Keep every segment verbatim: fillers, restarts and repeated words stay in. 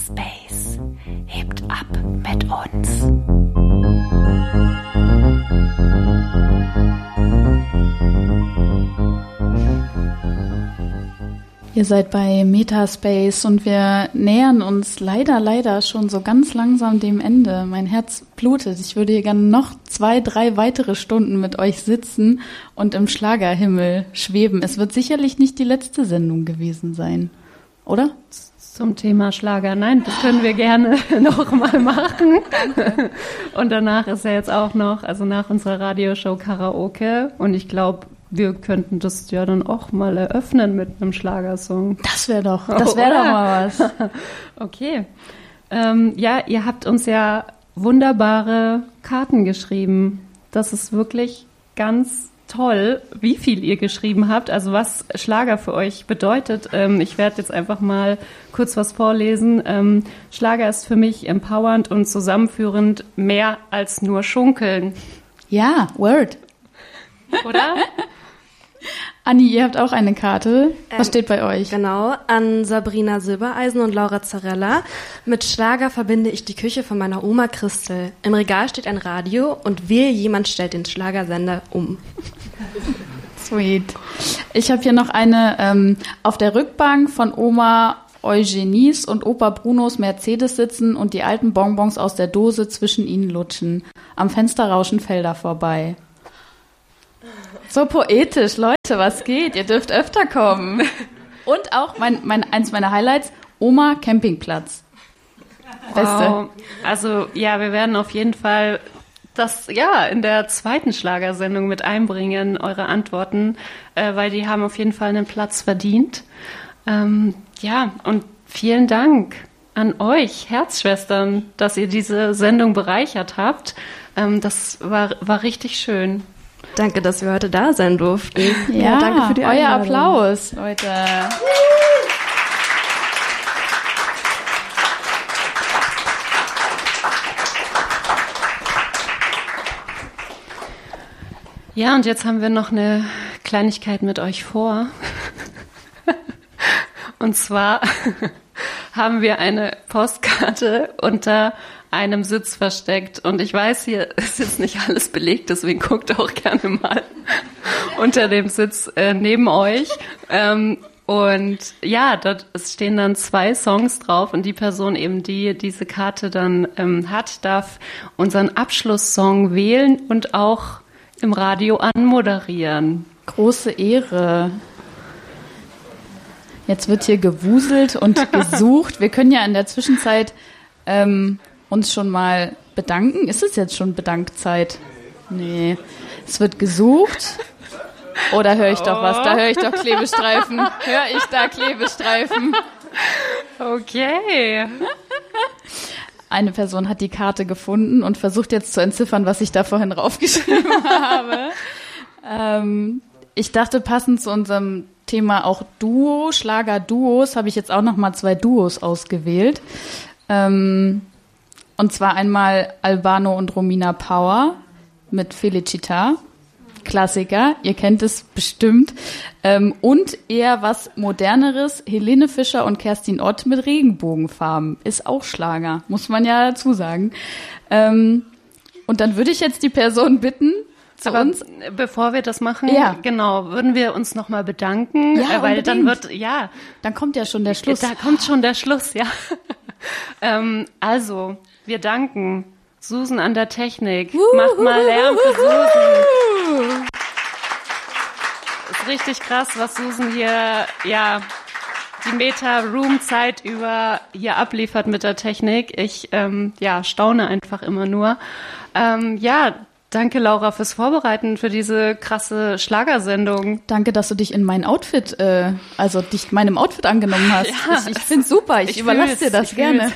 Space. Hebt ab mit uns. Ihr seid bei Metaspace und wir nähern uns leider, leider schon so ganz langsam dem Ende. Mein Herz blutet. Ich würde hier gerne noch zwei, drei weitere Stunden mit euch sitzen und im Schlagerhimmel schweben. Es wird sicherlich nicht die letzte Sendung gewesen sein, oder? Zum Thema Schlager. Nein, das können wir gerne noch mal machen. Und danach ist ja jetzt auch noch, also nach unserer Radioshow Karaoke. Und ich glaube, wir könnten das ja dann auch mal eröffnen mit einem Schlagersong. Das wäre doch, das wäre doch mal was. Okay. Ähm, ja, ihr habt uns ja wunderbare Karten geschrieben. Das ist wirklich ganz toll, wie viel ihr geschrieben habt, also was Schlager für euch bedeutet. Ähm, ich werde jetzt einfach mal kurz was vorlesen. Ähm, Schlager ist für mich empowernd und zusammenführend, mehr als nur schunkeln. Ja, Word. Oder? Anni, ihr habt auch eine Karte. Was Ähm, steht bei euch? Genau, an Sabrina Silbereisen und Laura Zarella. Mit Schlager verbinde ich die Küche von meiner Oma Christel. Im Regal steht ein Radio und wehe, jemand stellt den Schlagersender um. Sweet. Ich habe hier noch eine ähm, auf der Rückbank von Oma Eugenies und Opa Brunos Mercedes sitzen und die alten Bonbons aus der Dose zwischen ihnen lutschen. Am Fenster rauschen Felder vorbei. So poetisch, Leute, was geht? Ihr dürft öfter kommen. Und auch mein, mein, eins meiner Highlights, Oma Campingplatz. Beste. Wow. Also ja, wir werden auf jeden Fall das ja in der zweiten Schlagersendung mit einbringen, eure Antworten, äh, weil die haben auf jeden Fall einen Platz verdient. Ähm, ja, und vielen Dank an euch, Herzschwestern, dass ihr diese Sendung bereichert habt. Ähm, das war, war richtig schön. Danke, dass wir heute da sein durften. Ja, ja danke für die euer Einladung. Applaus, Leute. Ja, und jetzt haben wir noch eine Kleinigkeit mit euch vor. Und zwar haben wir eine Postkarte unter einem Sitz versteckt. Und ich weiß, hier ist jetzt nicht alles belegt, deswegen guckt auch gerne mal unter dem Sitz äh, neben euch. Ähm, und ja, dort stehen dann zwei Songs drauf und die Person eben, die diese Karte dann ähm, hat, darf unseren Abschlusssong wählen und auch im Radio anmoderieren. Große Ehre. Jetzt wird hier gewuselt und gesucht. Wir können ja in der Zwischenzeit ähm, uns schon mal bedanken. Ist es jetzt schon Bedankzeit? Nee. Es wird gesucht. Oder höre ich doch was? Da höre ich doch Klebestreifen. Höre ich da Klebestreifen? Okay. Eine Person hat die Karte gefunden und versucht jetzt zu entziffern, was ich da vorhin raufgeschrieben habe. Ähm, ich dachte, passend zu unserem Thema auch Duo, Schlager-Duos, habe ich jetzt auch noch mal zwei Duos ausgewählt. Ähm, und zwar einmal Albano und Romina Power mit Felicita. Klassiker, ihr kennt es bestimmt. Ähm, und eher was Moderneres, Helene Fischer und Kerstin Ott mit Regenbogenfarben. Ist auch Schlager, muss man ja dazu sagen. Ähm, und dann würde ich jetzt die Person bitten, zu Aber uns. Bevor wir das machen, Ja. genau, würden wir uns nochmal bedanken, Ja, äh, weil unbedingt. dann wird, ja. Dann kommt ja schon der Schluss. Da kommt schon der Schluss, ja. ähm, also, wir danken Susan an der Technik. Wuhu, Macht mal Lärm für wuhu. Susan. Ist richtig krass, was Susan hier, ja, die Meta-Room-Zeit über hier abliefert mit der Technik. Ich, ähm, ja, staune einfach immer nur. Ähm, ja, danke Laura fürs Vorbereiten für diese krasse Schlagersendung. Danke, dass du dich in mein Outfit, äh, also dich meinem Outfit angenommen hast. Ja, ich ich finde es super, ich, ich überlasse fühl's, dir das ich gerne.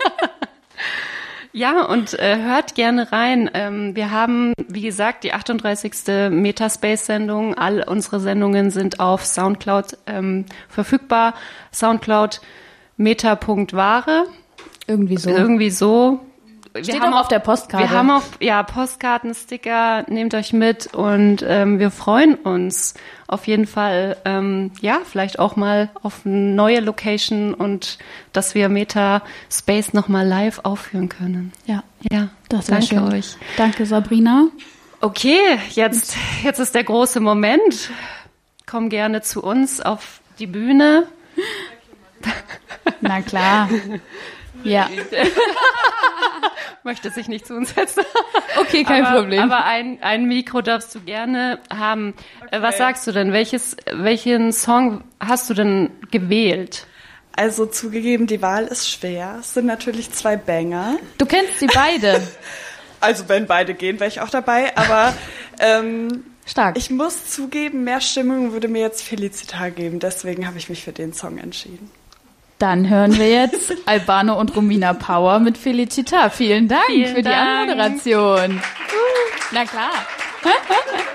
Ja, und äh, hört gerne rein. Ähm, wir haben, wie gesagt, die achtunddreißigste Metaspace-Sendung. All unsere Sendungen sind auf Soundcloud ähm, verfügbar. Soundcloud meta.ware. Irgendwie so. Irgendwie so. wir Steht haben auch auf der Postkarte. Wir haben auch, ja, Postkarten, Sticker, nehmt euch mit und ähm, wir freuen uns auf jeden Fall, ähm, ja, vielleicht auch mal auf eine neue Location und dass wir Meta Space nochmal live aufführen können. Ja, Ja, das wäre danke schön. euch. Danke, Sabrina. Okay, jetzt, jetzt ist der große Moment. Komm gerne zu uns auf die Bühne. Na klar. Ja. Möchte sich nicht zu uns setzen. Okay, kein aber, Problem. Aber ein, ein Mikro darfst du gerne haben. Okay. Was sagst du denn? Welches, welchen Song hast du denn gewählt? Also zugegeben, die Wahl ist schwer. Es sind natürlich zwei Banger. Du kennst sie beide. Also wenn beide gehen, wäre ich auch dabei. Aber ähm, stark. Ich muss zugeben, mehr Stimmung würde mir jetzt Felicita geben. Deswegen habe ich mich für den Song entschieden. Dann hören wir jetzt Albano und Romina Power mit Felicita. Vielen Dank Vielen für die Dank. Anmoderation. Na klar.